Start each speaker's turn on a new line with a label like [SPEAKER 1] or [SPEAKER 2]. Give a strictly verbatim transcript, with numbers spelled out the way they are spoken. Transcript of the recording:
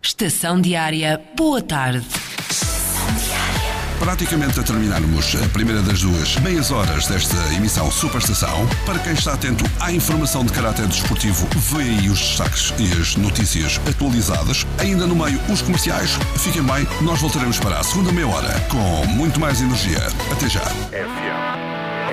[SPEAKER 1] Estação Diária, boa tarde.
[SPEAKER 2] Praticamente a terminarmos a primeira das duas meias horas desta emissão Superestação. Para quem está atento à informação de caráter desportivo, vê aí os destaques e as notícias atualizadas. Ainda no meio, os comerciais. Fiquem bem, nós voltaremos para a segunda meia hora com muito mais energia. Até já.
[SPEAKER 3] F M.